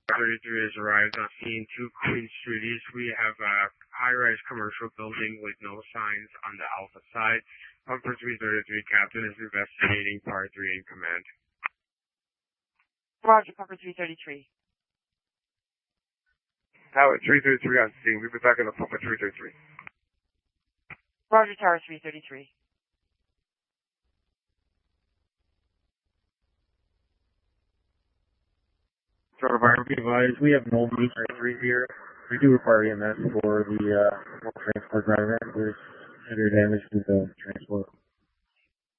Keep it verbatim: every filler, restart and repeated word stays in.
thirty-three has arrived on scene to Queen Street East. We have a high-rise commercial building with no signs on the Alpha side. Pumper three thirty-three, Captain is investigating Par three in command. Roger, Pumper three thirty-three. Howard three thirty-three on scene. We'll be back on the Pumper three thirty-three. Roger, Tower three thirty-three. Tower Fire, be advised, we have no meat three here. We do require E M S for the uh, transport driver. There's severe damage to the transport.